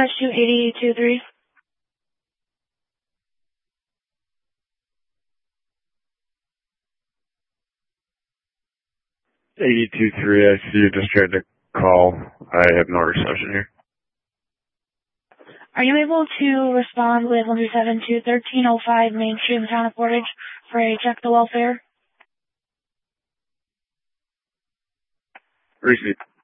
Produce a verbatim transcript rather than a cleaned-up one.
dispatch to eighty two three. eighty-two three, I see you just tried to call. I have no reception here. Are you able to respond with one two seven to thirteen oh five Main Street in the town of Portage for a check the welfare? Receipt.